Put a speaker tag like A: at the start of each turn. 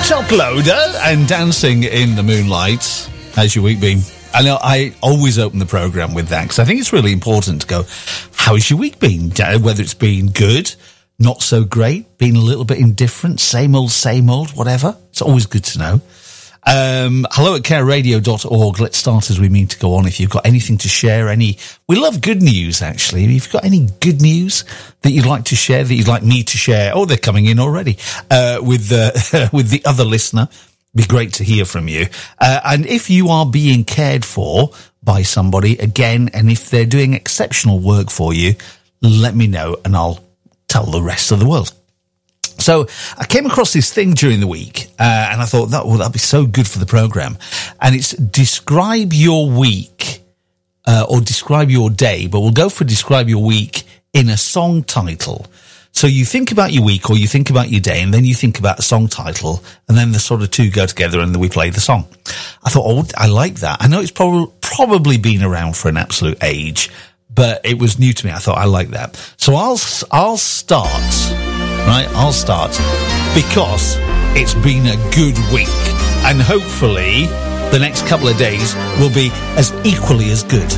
A: Top Loader and Dancing in the Moonlight. How's your week been? I know I always open the programme with that because I think it's really important to go, how's your week been? Whether it's been good, not so great, been a little bit indifferent, same old, whatever. It's always good to know. Hello at careradio.org. Let's start as we mean to go on. If you've got anything to share, we love good news, actually. If you've got any good news that you'd like to share, that you'd like me to share, they're coming in already, with the other listener, be great to hear from you. And if you are being cared for by somebody, again, and if they're doing exceptional work for you, let me know and I'll tell the rest of the world. So I came across this thing during the week, and I thought that'd be so good for the program. And it's describe your week, or describe your day, but we'll go for describe your week in a song title. So you think about your week or you think about your day, and then you think about a song title, and then the sort of two go together and then we play the song. I thought, I like that. I know it's probably been around for an absolute age, but it was new to me. I thought I like that. So I'll start. Right, I'll start because it's been a good week and hopefully the next couple of days will be as equally as good.